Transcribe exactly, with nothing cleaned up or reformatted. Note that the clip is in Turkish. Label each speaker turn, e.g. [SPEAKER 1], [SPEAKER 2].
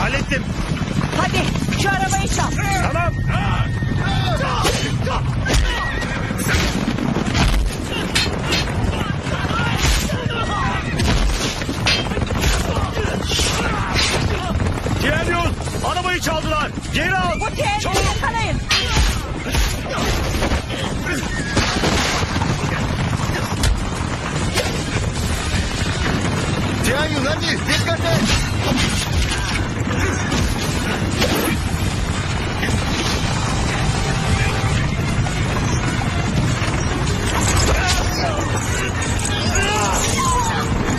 [SPEAKER 1] Hallettim.
[SPEAKER 2] Hadi şu arabayı çal.
[SPEAKER 1] Tamam. Diyemiyoruz. Arabayı çaldılar. Geri al.
[SPEAKER 2] Bu treni
[SPEAKER 1] Çabuk.
[SPEAKER 2] yakalayın.
[SPEAKER 3] Tianyun hadi dikkat et.